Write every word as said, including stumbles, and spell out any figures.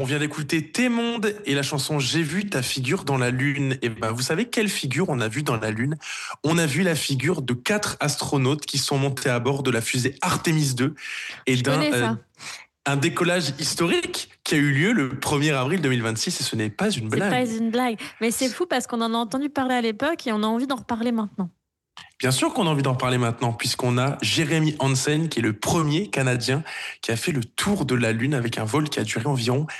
On vient d'écouter Tes mondes et la chanson J'ai vu ta figure dans la lune. Et ben, vous savez quelle figure on a vue dans la lune? On a vu la figure de quatre astronautes qui sont montés à bord de la fusée Artemis deux et Je d'un connais euh, ça. un décollage historique qui a eu lieu le premier avril deux mille vingt-six et ce n'est pas une C'est pas blague. une blague. Mais c'est fou parce qu'on en a entendu parler à l'époque et on a envie d'en reparler maintenant. Bien sûr qu'on a envie d'en parler maintenant puisqu'on a Jeremy Hansen qui est le premier Canadien qui a fait le tour de la Lune avec un vol qui a duré environ